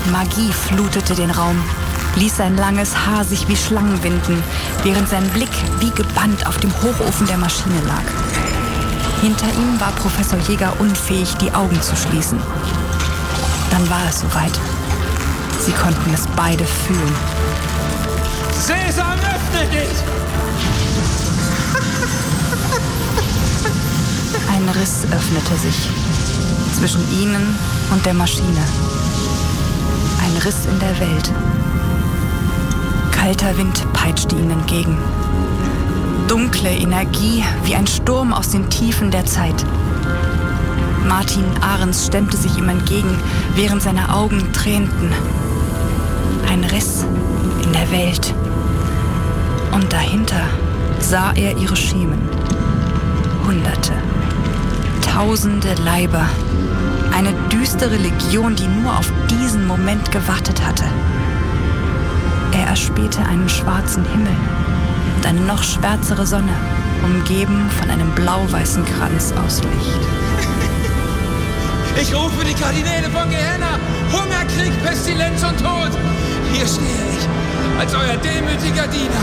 Magie flutete den Raum, ließ sein langes Haar sich wie Schlangen winden, während sein Blick wie gebannt auf dem Hochofen der Maschine lag. Hinter ihm war Professor Jäger unfähig, die Augen zu schließen. Dann war es soweit. Sie konnten es beide fühlen. Sesam, öffne dich! Ein Riss öffnete sich zwischen ihnen und der Maschine. Ein Riss in der Welt. Kalter Wind peitschte ihnen entgegen. Dunkle Energie wie ein Sturm aus den Tiefen der Zeit. Martin Ahrens stemmte sich ihm entgegen, während seine Augen tränten. Ein Riss in der Welt. Und dahinter sah er ihre Schemen. Hunderte, tausende Leiber. Eine düstere Legion, die nur auf diesen Moment gewartet hatte. Er erspähte einen schwarzen Himmel und eine noch schwärzere Sonne, umgeben von einem blau-weißen Kranz aus Licht. Ich rufe die Kardinäle von Gehenna! Hunger, Krieg, Pestilenz und Tod! Hier stehe ich, als euer demütiger Diener.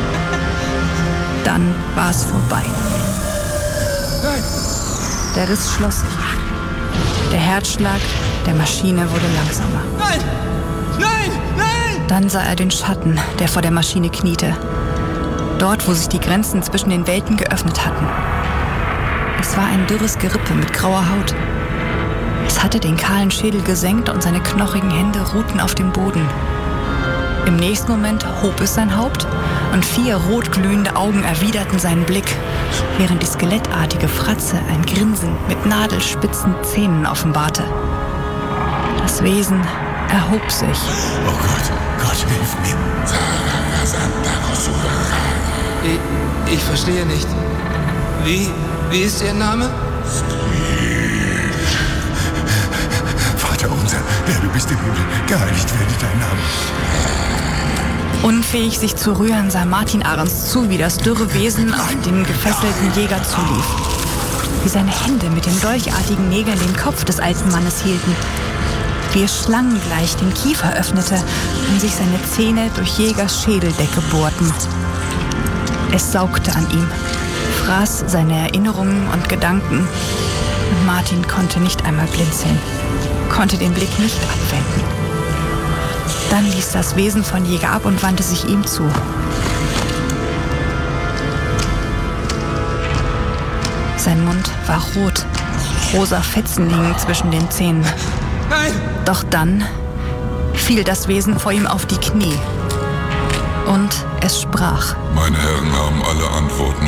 Dann war es vorbei. Nein! Der Riss schloss sich. Der Herzschlag der Maschine wurde langsamer. Nein! Nein! Nein! Dann sah er den Schatten, der vor der Maschine kniete. Dort, wo sich die Grenzen zwischen den Welten geöffnet hatten. Es war ein dürres Gerippe mit grauer Haut. Es hatte den kahlen Schädel gesenkt und seine knochigen Hände ruhten auf dem Boden. Im nächsten Moment hob es sein Haupt und 4 rotglühende Augen erwiderten seinen Blick, während die skelettartige Fratze ein Grinsen mit nadelspitzen Zähnen offenbarte. Das Wesen erhob sich. Oh Gott, hilf mir. Ich verstehe nicht. Wie ist Ihr Name? Vater unser, der du bist im Himmel, geheiligt werde dein Name. Unfähig, sich zu rühren, sah Martin Ahrens zu, wie das dürre Wesen auf den gefesselten Jäger zulief. Wie seine Hände mit den dolchartigen Nägeln den Kopf des alten Mannes hielten. Wie es schlangengleich den Kiefer öffnete und sich seine Zähne durch Jägers Schädeldecke bohrten. Es saugte an ihm, fraß seine Erinnerungen und Gedanken. Und Martin konnte nicht einmal blinzeln, konnte den Blick nicht abwenden. Dann ließ das Wesen von Jäger ab und wandte sich ihm zu. Sein Mund war rot. Rosa Fetzen liegen zwischen den Zähnen. Nein! Doch dann fiel das Wesen vor ihm auf die Knie. Und es sprach. Meine Herren haben alle Antworten